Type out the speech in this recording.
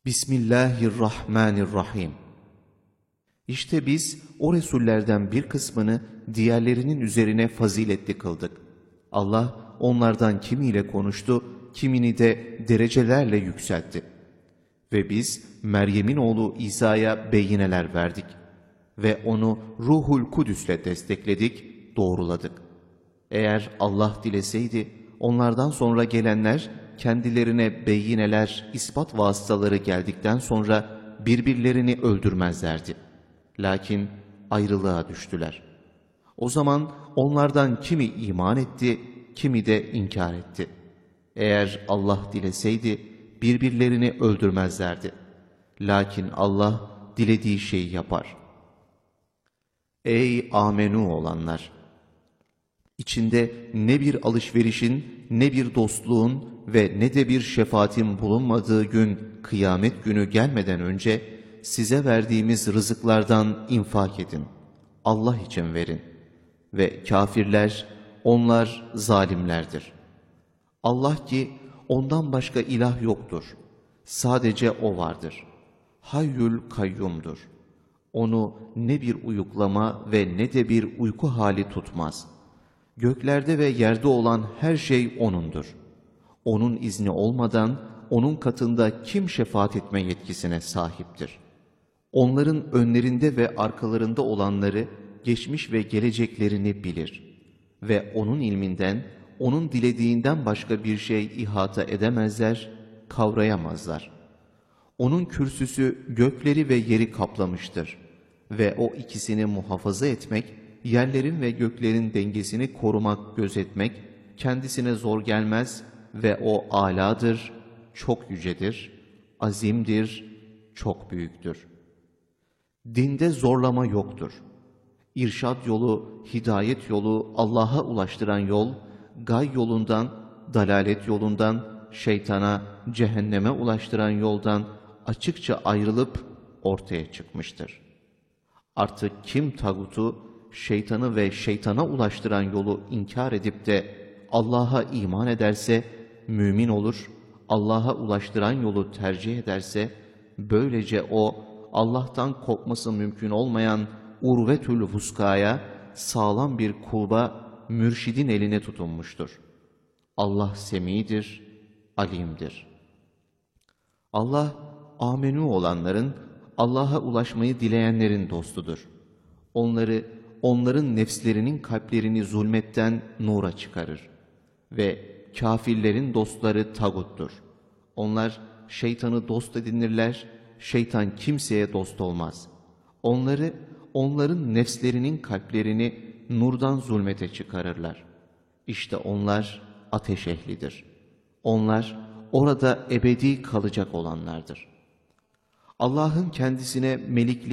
Bismillahirrahmanirrahim. İşte biz o Resullerden bir kısmını diğerlerinin üzerine faziletli kıldık. Allah onlardan kimiyle konuştu, kimini de derecelerle yükseltti. Ve biz Meryem'in oğlu İsa'ya beyineler verdik. Ve onu Ruhul Kudüs'le destekledik, doğruladık. Eğer Allah dileseydi, onlardan sonra gelenler kendilerine beyineler, ispat vasıtaları geldikten sonra birbirlerini öldürmezlerdi. Lakin ayrılığa düştüler. O zaman onlardan kimi iman etti, kimi de inkar etti. Eğer Allah dileseydi birbirlerini öldürmezlerdi. Lakin Allah dilediği şeyi yapar. Ey amenu olanlar! İçinde ne bir alışverişin, ne bir dostluğun ve ne de bir şefaatin bulunmadığı gün, kıyamet günü gelmeden önce size verdiğimiz rızıklardan infak edin. Allah için verin. Ve kafirler, onlar zalimlerdir. Allah ki ondan başka ilah yoktur. Sadece O vardır. Hayyül kayyumdur. Onu ne bir uyuklama ve ne de bir uyku hali tutmaz. Göklerde ve yerde olan her şey O'nundur. O'nun izni olmadan O'nun katında kim şefaat etme yetkisine sahiptir? Onların önlerinde ve arkalarında olanları, geçmiş ve geleceklerini bilir. Ve O'nun ilminden, O'nun dilediğinden başka bir şey ihata edemezler, kavrayamazlar. O'nun kürsüsü gökleri ve yeri kaplamıştır. Ve O ikisini muhafaza etmek, yerlerin ve göklerin dengesini korumak, gözetmek kendisine zor gelmez ve O âlâdır, çok yücedir, azimdir, çok büyüktür. Dinde zorlama yoktur. İrşad yolu, hidayet yolu, Allah'a ulaştıran yol, gay yolundan, dalalet yolundan, şeytana, cehenneme ulaştıran yoldan açıkça ayrılıp ortaya çıkmıştır. Artık kim tağutu, şeytanı ve şeytana ulaştıran yolu inkar edip de Allah'a iman ederse mümin olur, Allah'a ulaştıran yolu tercih ederse böylece o Allah'tan kopması mümkün olmayan urvetül vuskaya, sağlam bir kulba, mürşidin eline tutunmuştur. Allah semidir, alimdir. Allah amenü olanların, Allah'a ulaşmayı dileyenlerin dostudur. Onların nefslerinin kalplerini zulmetten nura çıkarır. Ve kafirlerin dostları tağuttur. Onlar şeytanı dost edinirler, şeytan kimseye dost olmaz. Onların nefslerinin kalplerini nurdan zulmete çıkarırlar. İşte onlar ateş ehlidir. Onlar orada ebedi kalacak olanlardır. Allah'ın kendisine melikliği